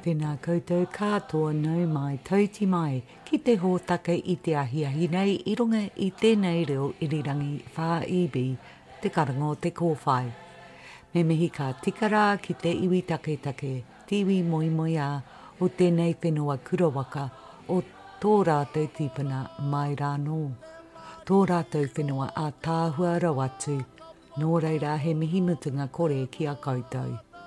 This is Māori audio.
Tēnā koutou katoa nau mai tauti mai ki te hōtaka I te ahiahi nei I runga I tēnei reo irirangi whā iwi te karango te kōwhai. Me mihi ka tikara ki te iwi take, te iwi moi a o tēnei whenua kurawaka o tō rātou tīpana mai rānō. Tō rātou whenua a tāhua rawatu, nō reira he mihi mutunga kore ki a koutou.